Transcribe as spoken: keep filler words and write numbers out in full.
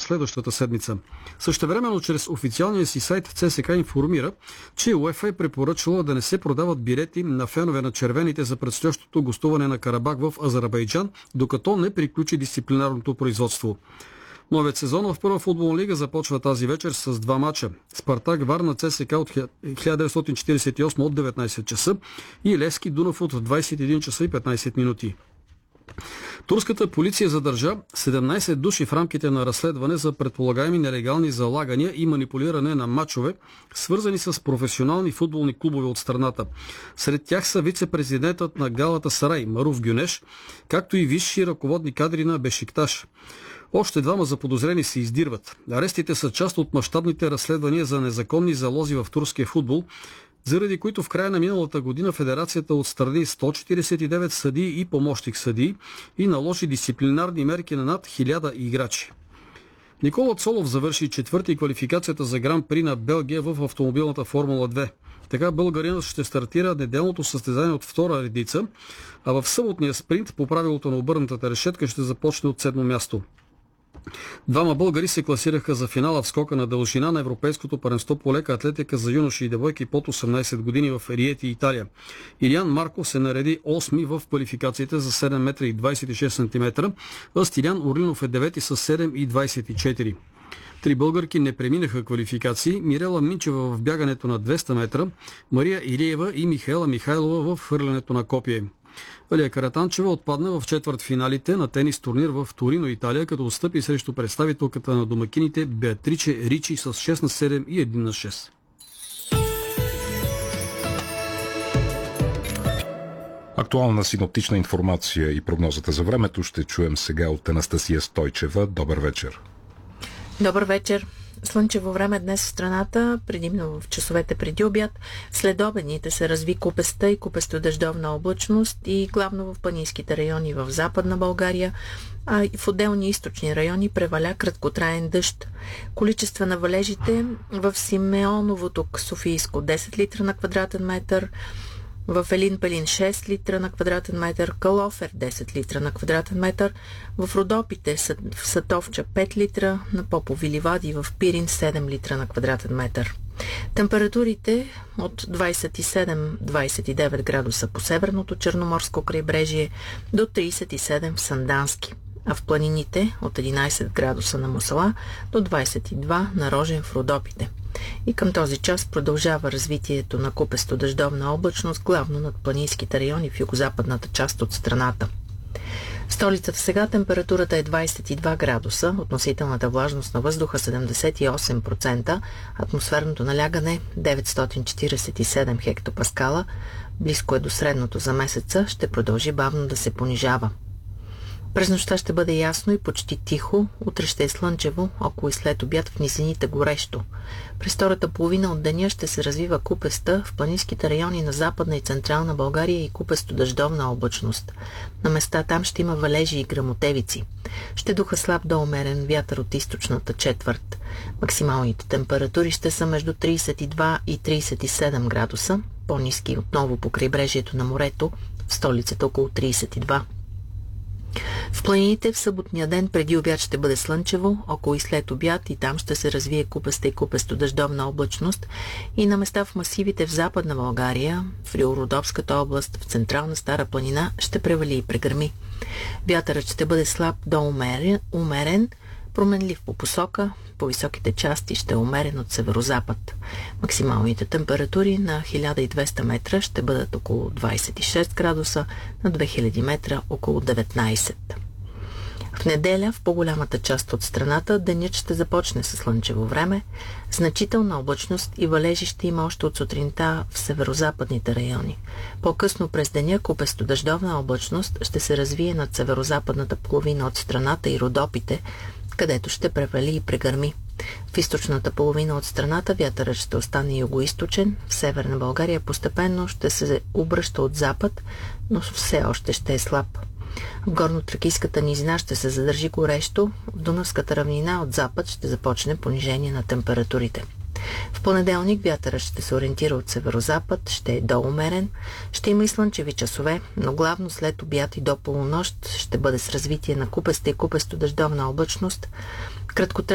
следващата седмица. Същевременно чрез официалния си сайт ЦСКА информира, че УЕФА е препоръчала да не се продават билети на фенове на червените за предстоящото гостуване на Карабах в Азербайджан, докато не приключи дисциплинарното производство. Новият сезон в Първа футболна лига започва тази вечер с два мача. Спартак Варна ЦСКА от хиляда деветстотин четиридесет и осма от деветнайсет часа и Левски Дунав от двайсет и един часа и петнайсет минути. Турската полиция задържа седемнайсет души в рамките на разследване за предполагаеми нелегални залагания и манипулиране на мачове, свързани с професионални футболни клубове от страната. Сред тях са вице-президентът на Галатасарай Маруф Гюнеш, както и висши ръководни кадри на Бешикташ. Още двама заподозрени се издирват. Арестите са част от мащабните разследвания за незаконни залози в турския футбол, заради които в края на миналата година Федерацията отстрани сто четирийсет и девет съдии и помощник съдии и наложи дисциплинарни мерки на над хиляда играчи. Никола Цолов завърши четвърти квалификацията за Гран-при на Белгия в автомобилната Формула две. Така българинът ще стартира неделното състезание от втора редица, а в съботния спринт по правилото на обърнатата решетка ще започне от седмо място. Двама българи се класираха за финала в скока на дължина на Европейското първенство по лека атлетика за юноши и девойки под осемнайсет години в Риети, Италия. Илиян Марков се нареди осми в квалификацията за седем метра и двайсет и шест сантиметра, а Стилян Орлинов е девети с седем и двайсет и четири. Три българки не преминаха квалификации: Мирела Минчева в бягането на двеста метра, Мария Илиева и Михаела Михайлова в хвърлянето на копие. Алия Каратанчева отпадна в четвъртфиналите на тенис турнир в Торино, Италия, като отстъпи срещу представителката на домакините Беатриче Ричи с шест на седем и едно на шест. Актуална синоптична информация и прогнозата за времето ще чуем сега от Анастасия Стойчева. Добър вечер. Добър вечер. Слънчево време днес в страната, предимно в часовете преди обяд. След обедните се разви купеста и купесто-дъждовна облачност и главно в планинските райони в Западна България, а и в отделни източни райони преваля краткотраен дъжд. Количества на валежите в Симеоновото Софийско десет литра на квадратен метър, в Елин Пелин шест литра на квадратен метър, Калофер десет литра на квадратен метър, в Родопите в Сатовча пет литра, на Попови ливади в Пирин седем литра на квадратен метър. Температурите от двайсет и седем до двайсет и девет градуса по северното Черноморско крайбрежие до трийсет и седем в Сандански, а в планините от единайсет градуса на Мусала до двайсет и два на Рожен в Родопите. И към този час продължава развитието на купесто-дъждовна облачност, главно над планинските райони в югозападната част от страната. В столицата сега температурата е двайсет и два градуса, относителната влажност на въздуха седемдесет и осем процента, атмосферното налягане деветстотин четирийсет и седем хектопаскала, близко е до средното за месеца, ще продължи бавно да се понижава. През нощта ще бъде ясно и почти тихо, утре ще е слънчево, около и след обяд в низините горещо. През втората половина от деня ще се развива купеста в планинските райони на Западна и Централна България и купесто-дъждовна облачност. На места там ще има валежи и гръмотевици. Ще духа слаб до умерен вятър от източната четвърт. Максималните температури ще са между трийсет и два и трийсет и седем градуса, по-ниски отново по крайбрежието на морето, в столицата около трийсет и два. В планините в съботния ден преди обяд ще бъде слънчево, около и след обяд и там ще се развие купеста и купесто-дъждовна облачност и на места в масивите в Западна България, в Рило-Родопската област, в Централна Стара планина ще превали и прегърми. Вятърът ще бъде слаб до умерен, умерен променлив по посока, по високите части ще е умерен от северозапад. Максималните температури на хиляда и двеста метра ще бъдат около двайсет и шест градуса, на две хиляди метра около деветнайсет. В неделя в по-голямата част от страната денят ще започне със слънчево време, значителна облачност и валежи ще има още от сутринта в северозападните райони. По-късно през деня купесто-дъждовна облачност ще се развие над северозападната половина от страната и Родопите, където ще превали и прегърми. В източната половина от страната вятърът ще остане югоизточен, в Северна България постепенно ще се обръща от запад, но все още ще е слаб. В горно-тракийската низина ще се задържи горещо, в Дунавската равнина от запад ще започне понижение на температурите. В понеделник вятърът ще се ориентира от северозапад, ще е доумерен, ще има и слънчеви часове, но главно след обяд и до полунощ ще бъде с развитие на купеста и купесто-дъждовна облачност. Краткотрайни